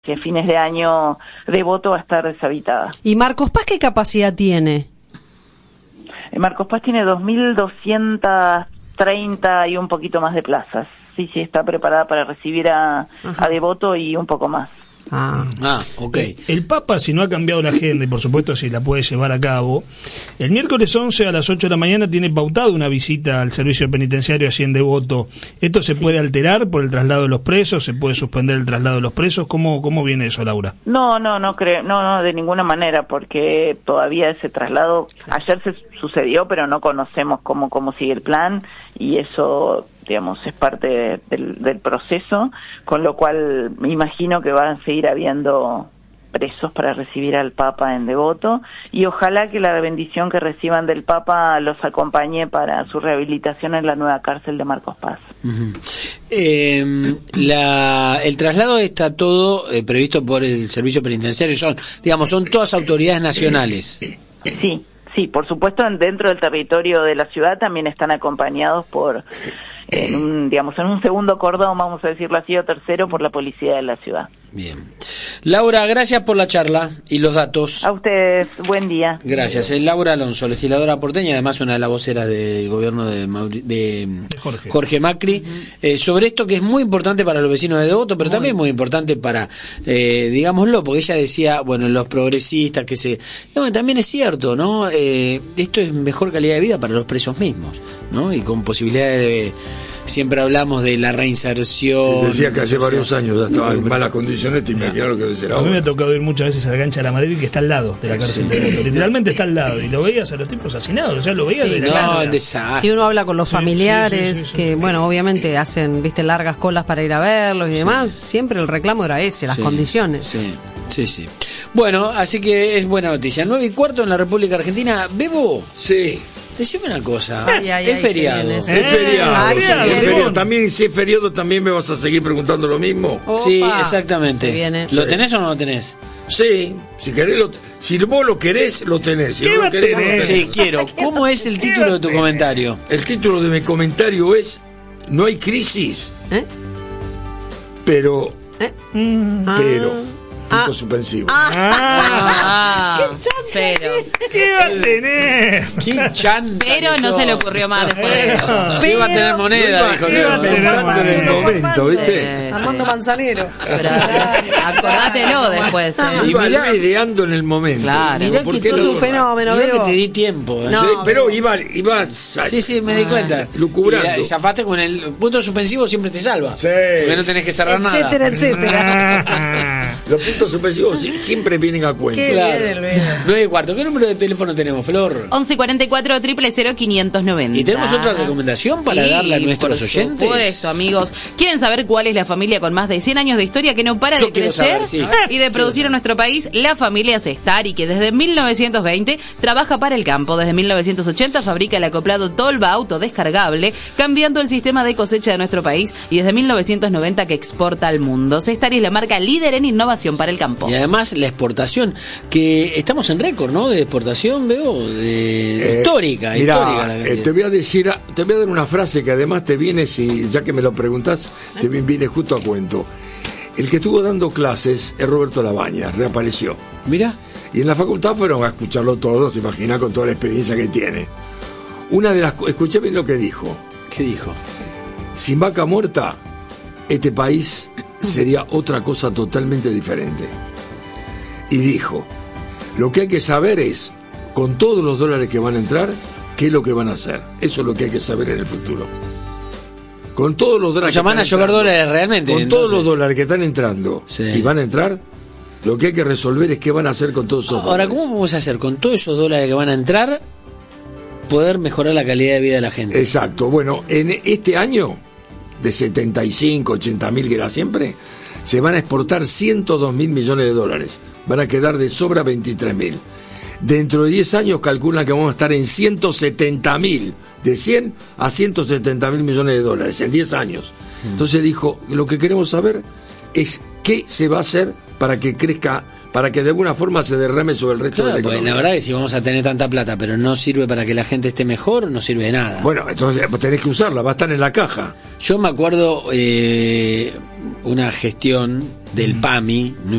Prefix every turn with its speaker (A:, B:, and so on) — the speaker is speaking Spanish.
A: que a fines de año Devoto va a estar deshabitada.
B: ¿Y Marcos Paz qué capacidad tiene?
A: Marcos Paz tiene 2.230 y un poquito más de plazas. Sí, está preparada para recibir a Devoto y un poco más.
C: Ok.
D: El Papa, si no ha cambiado la agenda, y por supuesto si la puede llevar a cabo, el miércoles 11 a las 8 de la mañana tiene pautado una visita al servicio penitenciario allí en Devoto. ¿Esto se puede alterar por el traslado de los presos? ¿Se puede suspender el traslado de los presos? ¿Cómo viene eso, Laura?
A: No creo, no, de ninguna manera, porque todavía ese traslado ayer se sucedió, pero no conocemos cómo sigue el plan, y eso, digamos, es parte del proceso, con lo cual me imagino que van a seguir habiendo presos para recibir al Papa en Devoto, y ojalá que la bendición que reciban del Papa los acompañe para su rehabilitación en la nueva cárcel de Marcos Paz.
C: El traslado está todo previsto por el servicio penitenciario, son todas autoridades nacionales.
A: Sí, por supuesto, dentro del territorio de la ciudad también están acompañados en un segundo cordón, vamos a decirlo así, o tercero, por la policía de la ciudad.
C: Bien. Laura, gracias por la charla y los datos.
A: A ustedes, buen día.
C: Gracias. Es Laura Alonso, legisladora porteña, además una de las voceras del gobierno de Jorge Macri, sobre esto que es muy importante para los vecinos de Devoto, pero también muy importante para, digámoslo, porque ella decía, los progresistas, también es cierto, ¿no? Esto es mejor calidad de vida para los presos mismos, ¿no? Y con posibilidades de... Siempre hablamos de la reinserción.
E: Sí, decía que hace varios años ya estaba en malas condiciones, te imaginas lo que debe ser ahora.
D: A mí me ha tocado ir muchas veces a la cancha de la Madrid, que está al lado de la cárcel de Devoto. Literalmente está al lado, y lo veías a los tipos asesinados, o sea, lo veías desde la cancha.
B: Si uno habla con los familiares, que obviamente hacen, largas colas para ir a verlos y demás, siempre el reclamo era ese, las condiciones.
C: Sí. Bueno, así que es buena noticia. 9:15 en la República Argentina. Bebo.
E: Sí.
C: Decime una cosa, es feriado.
E: Es feriado. También, si es feriado, también me vas a seguir preguntando lo mismo.
B: Opa.
C: Sí, exactamente. ¿Lo tenés o no lo tenés?
E: Sí, si querés, si vos lo querés, lo tenés. Si
D: ¿Qué
E: no
D: va
E: lo querés,
D: a tener?
E: no lo tenés.
C: Sí, quiero. ¿Cómo es el título de tu comentario?
E: El título de mi comentario es: no hay crisis, pero punto suspensivo.
F: Pero
D: ¿Qué va a tener?
C: ¿Qué chanta?
F: Pero no se le ocurrió más después de eso.
C: ¿Qué va a tener moneda? Dijo
E: ¿Qué va a tener en el momento, viste?
B: Armando Manzanero.
F: Pero acordátelo después.
E: Iba ideando en el momento.
F: Claro.
B: Mirá que sos un fenómeno,
C: Mirá que
B: Bebo.
C: te di tiempo.
B: No,
E: Sí, pero iba
C: Sí, me di cuenta.
E: lucubrando.
C: Y zafaste con el punto suspensivo, siempre te salva.
E: Sí.
C: Porque no tenés que cerrar nada.
B: Etcétera.
E: Los puntos suspensivos siempre vienen a cuenta.
B: Qué
C: Claro.
B: bien, Bebo.
C: 9:15. ¿Qué número de teléfono tenemos, Flor?
F: 1144 000 590.
C: ¿Y tenemos otra recomendación para darle a nuestros oyentes?
F: Por supuesto, amigos. ¿Quieren saber cuál es la familia con más de 100 años de historia que no para
C: Yo
F: de
C: quiero
F: crecer
C: saber, sí.
F: y de producir en nuestro país? La familia Cestar, y que desde 1920 trabaja para el campo. Desde 1980 fabrica el acoplado Tolva autodescargable, cambiando el sistema de cosecha de nuestro país, y desde 1990 que exporta al mundo. Cestar es la marca líder en innovación para el campo.
C: Y además la exportación, que estamos en récord, ¿no? De exportación, veo, histórica.
E: Mirá,
C: la cantidad.
E: te voy a dar una frase que además te viene, ya que me lo preguntás, te viene justo a cuento. El que estuvo dando clases es Roberto Labaña, reapareció.
C: Mirá.
E: Y en la facultad fueron a escucharlo todos, imagina, con toda la experiencia que tiene. Escuché bien lo que dijo.
C: ¿Qué dijo?
E: Sin vaca muerta, este país sería otra cosa totalmente diferente. Y dijo, lo que hay que saber es, con todos los dólares que van a entrar, qué es lo que van a hacer. Eso es lo que hay que saber en el futuro. Con todos los dólares.
C: O sea, van a llover dólares realmente.
E: Con todos los dólares que están entrando y van a entrar, lo que hay que resolver es qué van a hacer con todos esos dólares.
C: Ahora, ¿cómo vamos a hacer con todos esos dólares que van a entrar poder mejorar la calidad de vida de la gente?
E: Exacto. Bueno, en este año, de 75, 80 mil que era siempre, se van a exportar 102 mil millones de dólares. Van a quedar de sobra 23 mil. Dentro de 10 años calculan que vamos a estar en 170 mil, de 100 a 170 mil millones de dólares, en 10 años. Entonces dijo, lo que queremos saber es ¿qué se va a hacer para que crezca, para que de alguna forma se derrame sobre el resto de la economía?
C: La verdad que si vamos a tener tanta plata, pero no sirve para que la gente esté mejor, no sirve de nada.
E: Bueno, entonces tenés que usarla, va a estar en la caja.
C: Yo me acuerdo una gestión del PAMI, no